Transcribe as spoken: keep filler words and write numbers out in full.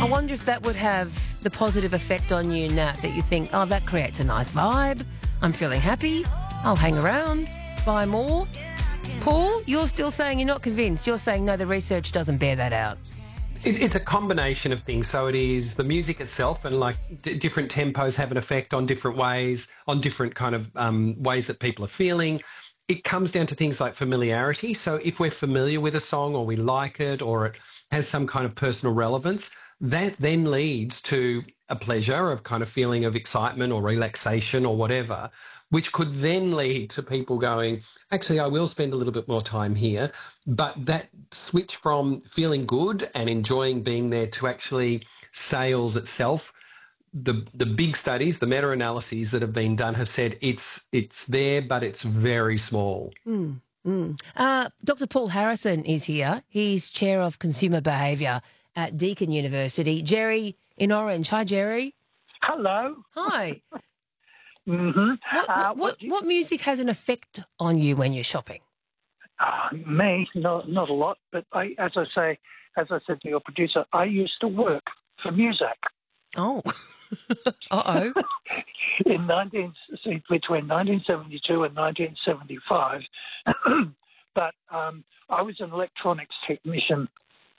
wonder if that would have the positive effect on you, Nat, that you think, oh, that creates a nice vibe. I'm feeling happy. I'll hang around, buy more. Paul, you're still saying you're not convinced. You're saying, no, the research doesn't bear that out. It, it's a combination of things. So it is the music itself, and like d- different tempos have an effect on different ways, on different kind of um, ways that people are feeling. It comes down to things like familiarity. So if we're familiar with a song or we like it or it has some kind of personal relevance, that then leads to a pleasure of kind of feeling of excitement or relaxation or whatever, which could then lead to people going, actually, I will spend a little bit more time here. But that switch from feeling good and enjoying being there to actually sales itself, the the big studies, the meta-analyses that have been done have said it's it's there, but it's very small. Mm, mm. Uh, Doctor Paul Harrison is here. He's Chair of Consumer Behaviour at Deakin University. Jerry in Orange. Hi, Jerry. Hello. Hi. Mm-hmm. What, Uh, what, what, you- what music has an effect on you when you're shopping? uh, me, not not a lot, but I, as I say, as I said to your producer, I used to work for Muzak Oh. Uh-oh. in nineteen see, between nineteen seventy-two and nineteen seventy-five. But um, I was an electronics technician